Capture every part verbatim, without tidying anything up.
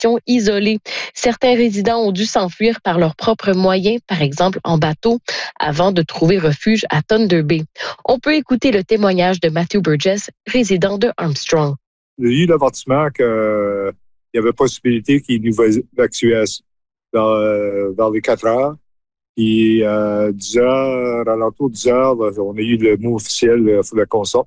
gestion isolée. Certains résidents ont dû s'enfuir par leurs propres moyens, par exemple en bateau, avant de trouver refuge à Thunder Bay. On peut écouter le témoignage de Matthew Burgess, résident de Armstrong. Il y a eu l'avertissement qu'il y avait possibilité qu'ils nous évacuaient vers, euh, vers les quatre heures. Puis, euh, dix heures, à l'entour de dix heures, on a eu le mot officiel, il fallait qu'on sorte.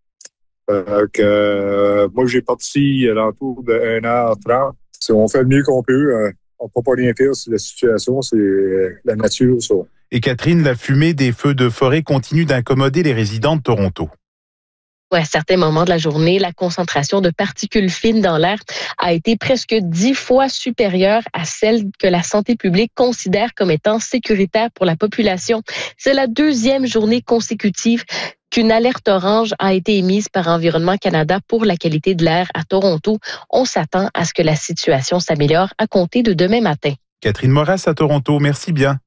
Euh, que, euh, moi, j'ai parti à l'entour de une heure trente. On fait le mieux qu'on peut. Euh, on ne peut pas rien faire sur la situation, c'est euh, la nature, ça. Et Catherine, la fumée des feux de forêt continue d'incommoder les résidents de Toronto. Ouais, à certains moments de la journée, la concentration de particules fines dans l'air a été presque dix fois supérieure à celle que la santé publique considère comme étant sécuritaire pour la population. C'est la deuxième journée consécutive qu'une alerte orange a été émise par Environnement Canada pour la qualité de l'air à Toronto. On s'attend à ce que la situation s'améliore à compter de demain matin. Catherine Moras à Toronto, merci bien.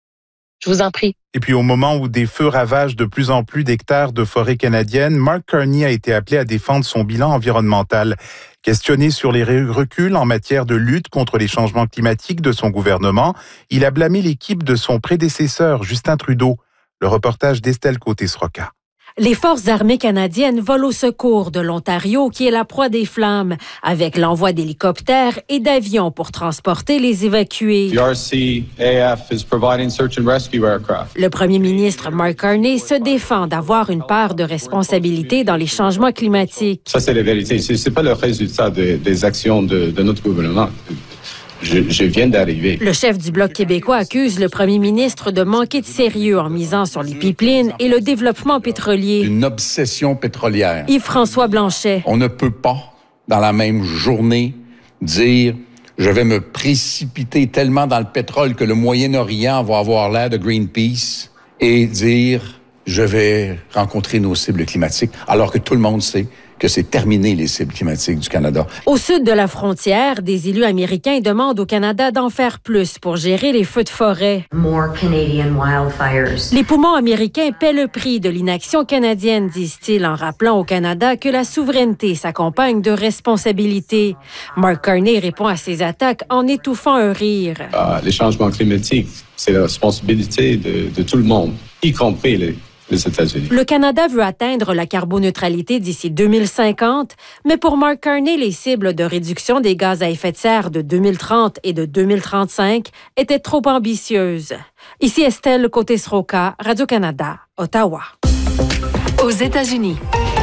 Je vous en prie. Et puis au moment où des feux ravagent de plus en plus d'hectares de forêt canadienne, Mark Carney a été appelé à défendre son bilan environnemental. Questionné sur les reculs en matière de lutte contre les changements climatiques de son gouvernement, il a blâmé l'équipe de son prédécesseur, Justin Trudeau. Le reportage d'Estelle Côté-Sroca. Les forces armées canadiennes volent au secours de l'Ontario, qui est la proie des flammes, avec l'envoi d'hélicoptères et d'avions pour transporter les évacués. The R C A F is providing search and rescue aircraft. Le premier ministre Mark Carney se défend d'avoir une part de responsabilité dans les changements climatiques. Ça, c'est la vérité. Ce n'est pas le résultat de, des actions de, de notre gouvernement. Je, je viens d'arriver. Le chef du Bloc québécois accuse le premier ministre de manquer de sérieux en misant sur les pipelines et le développement pétrolier. Une obsession pétrolière. Yves-François Blanchet. On ne peut pas, dans la même journée, dire « je vais me précipiter tellement dans le pétrole que le Moyen-Orient va avoir l'air de Greenpeace » et dire « je vais rencontrer nos cibles climatiques », alors que tout le monde sait que c'est terminé les cibles climatiques du Canada. Au sud de la frontière, des élus américains demandent au Canada d'en faire plus pour gérer les feux de forêt. More Canadian wildfires. Les poumons américains paient le prix de l'inaction canadienne, disent-ils, en rappelant au Canada que la souveraineté s'accompagne de responsabilités. Mark Carney répond à ces attaques en étouffant un rire. Uh, les changements climatiques, c'est la responsabilité de, de tout le monde, y compris les les États-Unis. Le Canada veut atteindre la carboneutralité d'ici deux mille cinquante, mais pour Mark Carney, les cibles de réduction des gaz à effet de serre de deux mille trente et de deux mille trente-cinq étaient trop ambitieuses. Ici Estelle Côté-Sroca, Radio-Canada, Ottawa. Aux États-Unis.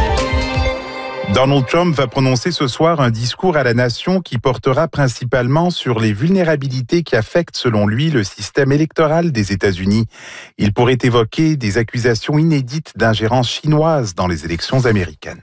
Donald Trump va prononcer ce soir un discours à la nation qui portera principalement sur les vulnérabilités qui affectent, selon lui, le système électoral des États-Unis. Il pourrait évoquer des accusations inédites d'ingérence chinoise dans les élections américaines.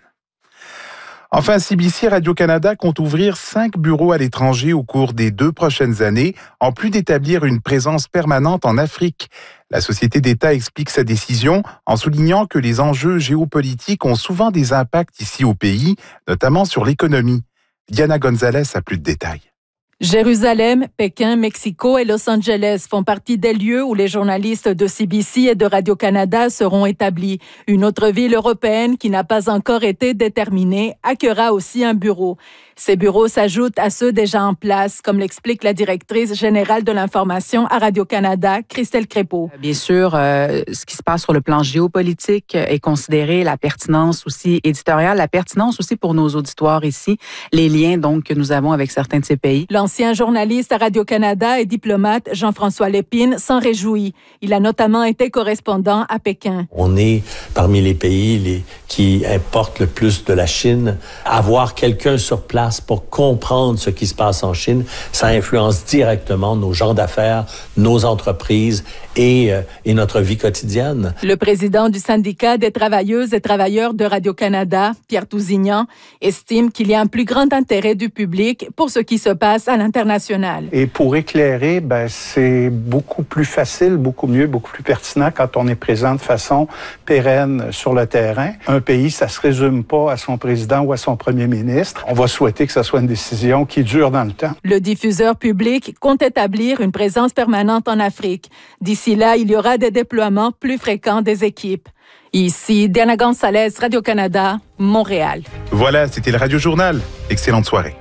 Enfin, C B C Radio-Canada compte ouvrir cinq bureaux à l'étranger au cours des deux prochaines années, en plus d'établir une présence permanente en Afrique. La société d'État explique sa décision en soulignant que les enjeux géopolitiques ont souvent des impacts ici au pays, notamment sur l'économie. Diana Gonzalez a plus de détails. Jérusalem, Pékin, Mexico et Los Angeles font partie des lieux où les journalistes de C B C et de Radio-Canada seront établis. Une autre ville européenne qui n'a pas encore été déterminée accueillera aussi un bureau. Ces bureaux s'ajoutent à ceux déjà en place, comme l'explique la directrice générale de l'information à Radio-Canada, Christelle Crépeau. Bien sûr, euh, ce qui se passe sur le plan géopolitique est considéré, la pertinence aussi éditoriale, la pertinence aussi pour nos auditoires ici, les liens donc que nous avons avec certains de ces pays. L'ancien journaliste à Radio-Canada et diplomate Jean-François Lépine s'en réjouit. Il a notamment été correspondant à Pékin. On est parmi les pays les, qui importent le plus de la Chine. Avoir quelqu'un sur place pour comprendre ce qui se passe en Chine, ça influence directement nos gens d'affaires, nos entreprises et, euh, et notre vie quotidienne. Le président du syndicat des travailleuses et travailleurs de Radio-Canada, Pierre Tousignan, estime qu'il y a un plus grand intérêt du public pour ce qui se passe à l'international. Et pour éclairer, ben, c'est beaucoup plus facile, beaucoup mieux, beaucoup plus pertinent quand on est présent de façon pérenne sur le terrain. Un pays, ça se résume pas à son président ou à son premier ministre. On va souhaiter que ce soit une décision qui dure dans le temps. Le diffuseur public compte établir une présence permanente en Afrique. D'ici là, il y aura des déploiements plus fréquents des équipes. Ici, Diana Gonzalez, Radio-Canada, Montréal. Voilà, c'était le Radio Journal. Excellente soirée.